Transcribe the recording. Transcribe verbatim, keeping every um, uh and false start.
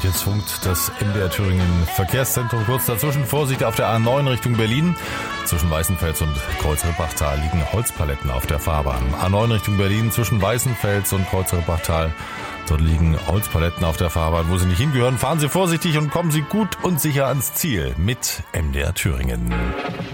jetzt funkt das M D R Thüringen Verkehrszentrum kurz dazwischen. Vorsicht auf der A neun Richtung Berlin. Zwischen Weißenfels und Kreuzrippachtal liegen Holzpaletten auf der Fahrbahn. A neun Richtung Berlin zwischen Weißenfels und Kreuzrippachtal. Dort liegen Holzpaletten auf der Fahrbahn, wo sie nicht hingehören. Fahren Sie vorsichtig und kommen Sie gut und sicher ans Ziel mit M D R Thüringen.